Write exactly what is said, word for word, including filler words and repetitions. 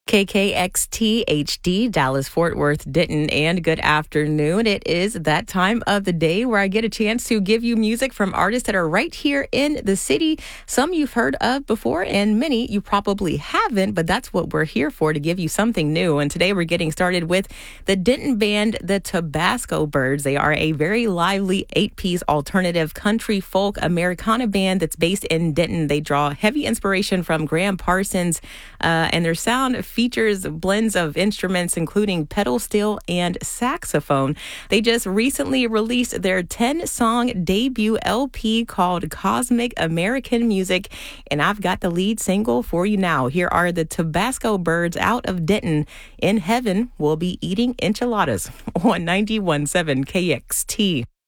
K K X T H D, Dallas, Fort Worth, Denton, and good afternoon. It is that time of the day where I get a chance to give you music from artists that are right here in the city. Some you've heard of before, and many you probably haven't, but that's what we're here for, to give you something new. And today we're getting started with the Denton band, the Tabasco Birds. They are a very lively eight-piece alternative country folk Americana band that's based in Denton. They draw heavy inspiration from Graham Parsons, uh, and their sound features blends of instruments, including pedal steel and saxophone. They just recently released their ten-song debut L P called Cosmic American Music, and I've got the lead single for you now. Here are the Tabasco Birds out of Denton. In heaven, we'll be eating enchiladas on ninety-one point seven K X T.